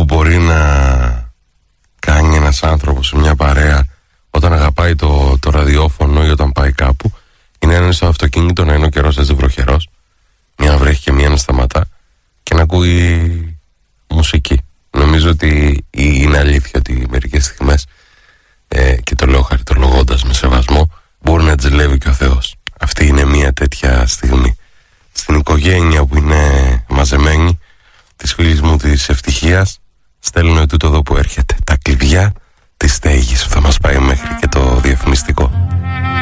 που μπορεί να κάνει ένας άνθρωπος σε μια παρέα όταν αγαπάει το ραδιόφωνο ή όταν πάει κάπου, είναι να είναι στο αυτοκίνητο, να είναι ο καιρός έτσι βροχερός, μία να βρέχει και μία να σταματά και να ακούει μουσική. Νομίζω ότι είναι αλήθεια ότι μερικές στιγμές, και το λέω χαριτολογώντας με σεβασμό, μπορεί να τζελεύει και ο Θεός. Αυτή είναι μία τέτοια στιγμή. Στην οικογένεια που είναι μαζεμένη, της φίλης μου της ευτυχίας, στέλνω τούτο εδώ που έρχεται. Τα κλειδιά της στέγης που θα μας πάει μέχρι και το διαφημιστικό.